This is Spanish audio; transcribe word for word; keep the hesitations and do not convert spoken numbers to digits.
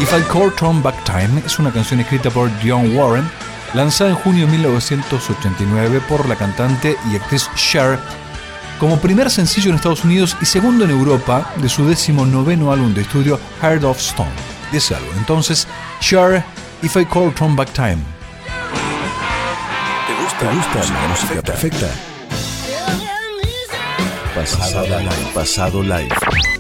If I Call Turn Back Time es una canción escrita por Dionne Warren, lanzada en junio de mil novecientos ochenta y nueve por la cantante y actriz Cher, como primer sencillo en Estados Unidos y segundo en Europa de su décimo noveno álbum de estudio Heart of Stone. De ese álbum, entonces, Cher, If I Call Turn Back Time. ¿Te gusta, ¿Te gusta la música perfecta? Pasado live. Pasado live.